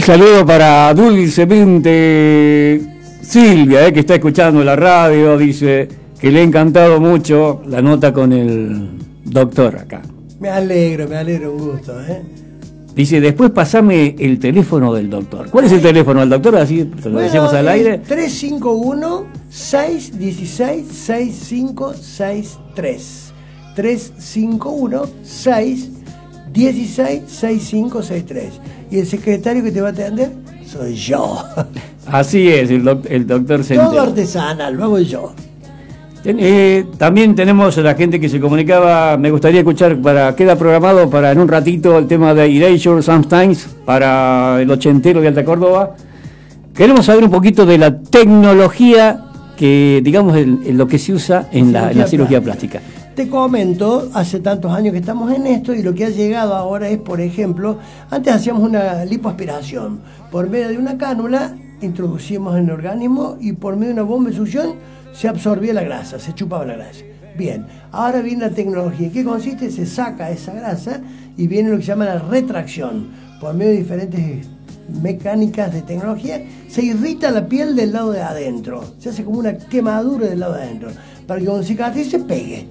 saludo para dulcemente Silvia, que está escuchando la radio, dice que le ha encantado mucho la nota con el doctor acá. Me alegro, un gusto, Dice, después pasame el teléfono del doctor. ¿Cuál es el teléfono del doctor? Así se lo decimos al aire. 351-616-6563. 351-616-6563. Y el secretario que te va a atender soy yo. Así es, el doctor Centeno. Todo artesanal, lo hago yo. También tenemos a la gente que se comunicaba. Me gustaría escuchar, queda programado para en un ratito el tema de Erasure Sometimes para el ochentero de Alta Córdoba. Queremos saber un poquito de la tecnología que, digamos, en lo que se usa en la cirugía plástica. Te comento, hace tantos años que estamos en esto y lo que ha llegado ahora es, por ejemplo, antes hacíamos una lipoaspiración. Por medio de una cánula introducimos en el organismo y por medio de una bomba de succión se absorbía la grasa, se chupaba la grasa. Bien, ahora viene la tecnología. ¿En qué consiste? Se saca esa grasa y viene lo que se llama la retracción. Por medio de diferentes mecánicas de tecnología, se irrita la piel del lado de adentro. Se hace como una quemadura del lado de adentro, para que con cicatriz se pegue.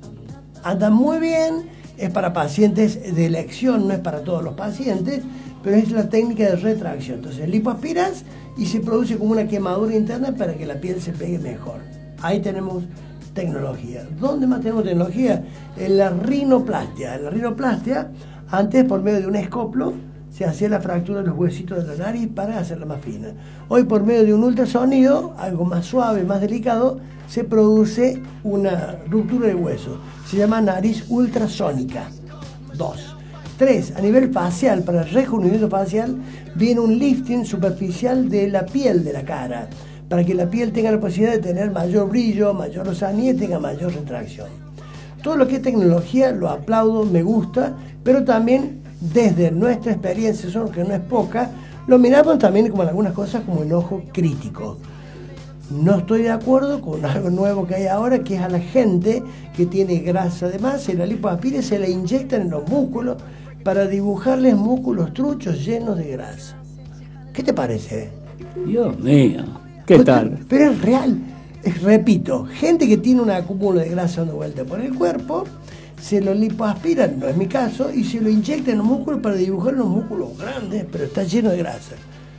Anda muy bien, es para pacientes de elección, no es para todos los pacientes, pero es la técnica de retracción. Entonces lipoaspiras y se produce como una quemadura interna para que la piel se pegue mejor. Ahí tenemos tecnología. ¿Dónde más tenemos tecnología? En la rinoplastia. En la rinoplastia, antes por medio de un escoplo, se hacía la fractura de los huesitos de la nariz para hacerla más fina. Hoy por medio de un ultrasonido, algo más suave, más delicado, se produce una ruptura de hueso. Se llama nariz ultrasónica. 2. 3. A nivel facial, para el rejuvenecimiento facial, viene un lifting superficial de la piel de la cara, para que la piel tenga la posibilidad de tener mayor brillo, mayor lozanía y tenga mayor retracción. Todo lo que es tecnología lo aplaudo, me gusta, pero también desde nuestra experiencia, que no es poca, lo miramos también como algunas cosas como el ojo crítico. No estoy de acuerdo con algo nuevo que hay ahora, que es a la gente que tiene grasa de más, se la lipoaspira y se la inyectan en los músculos para dibujarles músculos truchos llenos de grasa. ¿Qué te parece? Dios mío, ¿qué tal? Pero es real. Repito, gente que tiene un acúmulo de grasa dando vuelta por el cuerpo, se lo lipoaspiran, no es mi caso, y se lo inyectan en los músculos para dibujar unos músculos grandes, pero está lleno de grasa.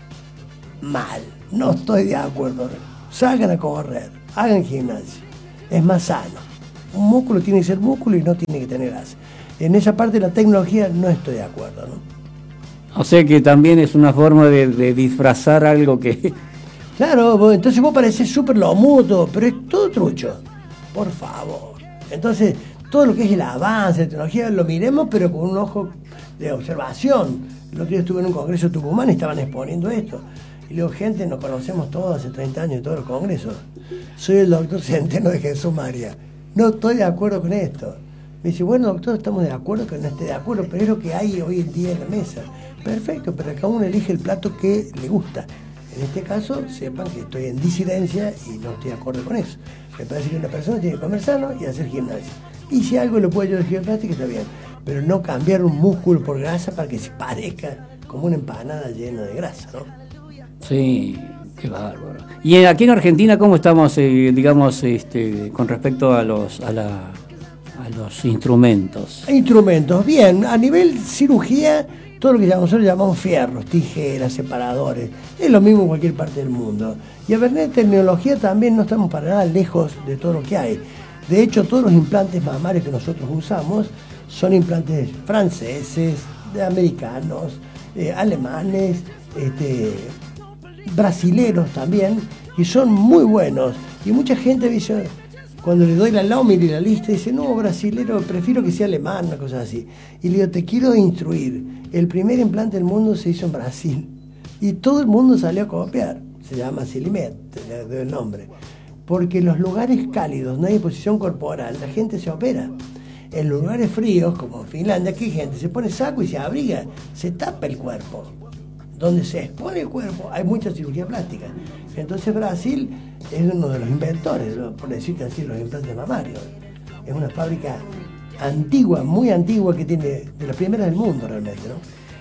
Mal, no estoy de acuerdo. Salgan a correr, hagan gimnasia, es más sano. Un músculo tiene que ser músculo y no tiene que tener grasa. En esa parte de la tecnología no estoy de acuerdo, ¿no? O sea que también es una forma de disfrazar algo que... Claro, entonces vos parecés súper lomudo, pero es todo trucho. Por favor. Entonces, todo lo que es el avance de tecnología lo miremos, pero con un ojo de observación. El otro día estuve en un congreso de Tucumán y estaban exponiendo esto. Y le digo, gente, nos conocemos todos hace 30 años en todos los congresos. Soy el doctor Centeno de Jesús María. No estoy de acuerdo con esto. Me dice, bueno, doctor, estamos de acuerdo que no esté de acuerdo, pero es lo que hay hoy en día en la mesa. Perfecto, pero cada uno elige el plato que le gusta. En este caso, sepan que estoy en disidencia y no estoy de acuerdo con eso. Me parece que una persona tiene que comer sano y hacer gimnasia. Y si algo le puede ayudar a la gimnasia, está bien. Pero no cambiar un músculo por grasa para que se parezca como una empanada llena de grasa, ¿no? Sí, qué bárbaro. Y aquí en Argentina, ¿cómo estamos, digamos, con respecto a los instrumentos? Instrumentos, bien. A nivel cirugía, todo lo que nosotros llamamos fierros, tijeras, separadores, es lo mismo en cualquier parte del mundo. Y a ver, en tecnología también no estamos para nada lejos de todo lo que hay. De hecho, todos los implantes mamarios que nosotros usamos son implantes franceses, americanos, alemanes, brasileros también, y son muy buenos. Y mucha gente dice, cuando le doy la lámina y la lista, dice, no, brasilero, prefiero que sea alemán, una cosa así. Y le digo, te quiero instruir. El primer implante del mundo se hizo en Brasil. Y todo el mundo salió a copiar. Se llama Silimet, le doy el nombre. Porque en los lugares cálidos no hay exposición corporal, la gente se opera. En lugares fríos, como en Finlandia, aquí gente se pone saco y se abriga, se tapa el cuerpo. Donde se expone el cuerpo hay mucha cirugía plástica. Entonces Brasil es uno de los inventores, por decirte así, los implantes mamarios. Es una fábrica antigua, muy antigua, que tiene de las primeras del mundo realmente, ¿no?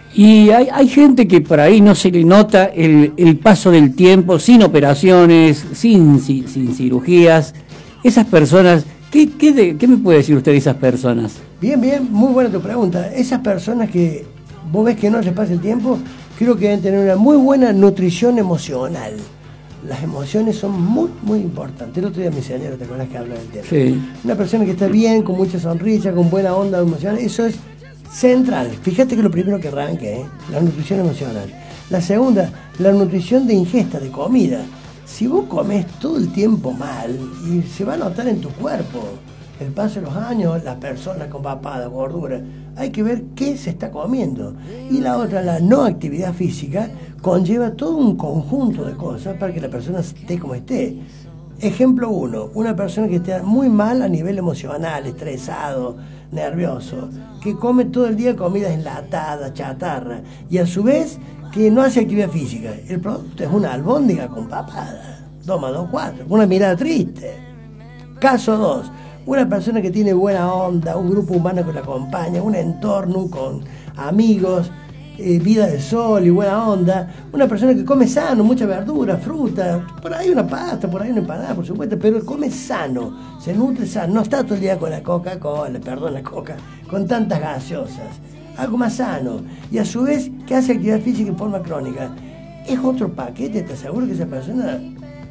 Y hay gente que por ahí no se le nota el paso del tiempo, sin operaciones, sin cirugías. Esas personas, ¿qué me puede decir usted de esas personas? Bien, muy buena tu pregunta. Esas personas que vos ves que no les pasa el tiempo, creo que deben tener una muy buena nutrición emocional. Las emociones son muy importantes. El otro día mi señora, ¿te acuerdas que habla del tema? Sí. Una persona que está bien, con mucha sonrisa, con buena onda emocional, eso es central. Fíjate que lo primero que arranque, la nutrición emocional. La segunda, la nutrición de ingesta, de comida. Si vos comes todo el tiempo mal, y se va a notar en tu cuerpo, el paso de los años, las personas con papada, gordura, hay que ver qué se está comiendo. Y la otra, la no actividad física, conlleva todo un conjunto de cosas para que la persona esté como esté. Ejemplo 1, una persona que esté muy mal a nivel emocional, estresado, nervioso, que come todo el día comidas enlatadas, chatarra, y a su vez que no hace actividad física. El producto es una albóndiga con papada, 2 más 2, 4, con una mirada triste. Caso 2, una persona que tiene buena onda, un grupo humano que la acompaña, un entorno con amigos, vida de sol y buena onda, una persona que come sano, mucha verdura, fruta, por ahí una pasta, por ahí una empanada, por supuesto, pero come sano, se nutre sano, no está todo el día con la Coca-Cola, perdón, la Coca, con tantas gaseosas, algo más sano, y a su vez que hace actividad física en forma crónica. Es otro paquete, te aseguro que esa persona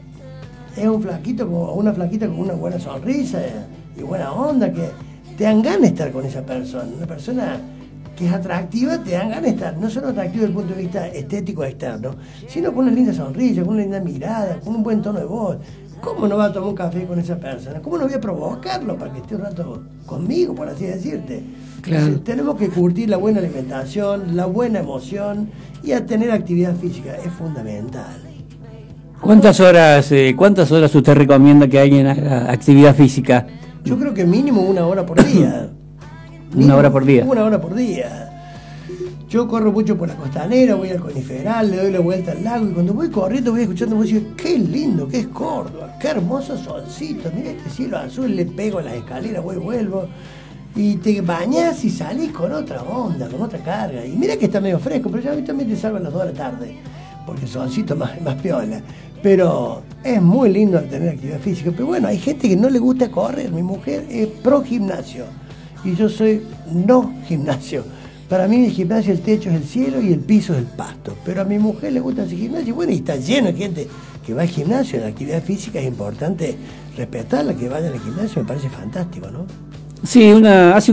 es un flaquito o una flaquita con una buena sonrisa y buena onda, que te dan ganas de estar con esa persona, una persona que es atractiva, te dan ganas de estar, no solo atractivo desde el punto de vista estético externo, sino con una linda sonrisa, con una linda mirada, con un buen tono de voz. ¿Cómo no va a tomar un café con esa persona? ¿Cómo no voy a provocarlo para que esté un rato conmigo, por así decirte? Claro. Entonces, tenemos que curtir la buena alimentación, la buena emoción, y a tener actividad física es fundamental. ¿Cuántas horas usted recomienda que alguien haga actividad física? Yo creo que mínimo 1 hora por día. ¿Una hora por día? 1 hora por día. Yo corro mucho por la costanera, voy al Coniferal, le doy la vuelta al lago, y cuando voy corriendo voy escuchando música. Qué lindo que es Córdoba, qué hermoso solcito, mira este cielo azul, le pego a las escaleras, voy y vuelvo, y te bañás y salís con otra onda, con otra carga, y mira que está medio fresco, pero ya habitualmente salgo a las 2 de la tarde, porque el solcito más piola, pero es muy lindo tener actividad física. Pero bueno, hay gente que no le gusta correr. Mi mujer es pro gimnasio y yo soy no gimnasio. Para mí el gimnasio, el techo es el cielo y el piso es el pasto. Pero a mi mujer le gusta hacer gimnasio. Bueno, y está lleno de gente que va al gimnasio. La actividad física es importante respetarla, que vaya al gimnasio, me parece fantástico, ¿no? Sí, hace